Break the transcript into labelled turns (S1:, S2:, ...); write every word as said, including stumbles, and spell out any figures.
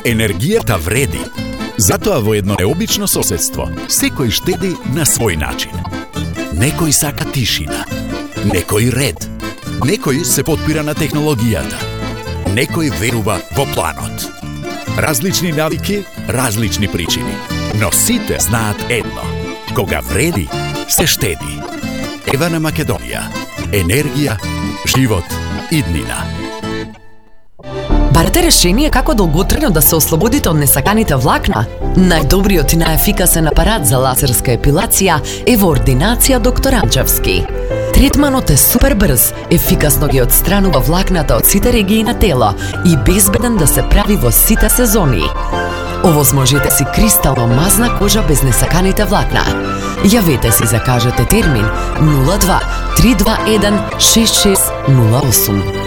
S1: Енергијата вреди. Затоа во едно необично соседство секој штеди на свој начин. Некој сака тишина, некој ред, некој се потпира на технологијата, некој верува во планот. Различни навики, различни причини, но сите знаат едно: кога вреди, се штеди. Ева на Македонија. Енергија, живот, иднина.
S2: Барате решение како долготрајно да се ослободите од несаканите влакна? Најдобриот и најефикасен апарат за лазерска епилација е во ординација доктор Анџевски. Третманот е супер брз, ефикасно ги отстранува влакната од сите регии на тело и безбеден да се прави во сите сезони. Овозможите си кристално мазна кожа без несаканите влакна. Јавете си закажете термин нула два три два еден шест шест нула осум.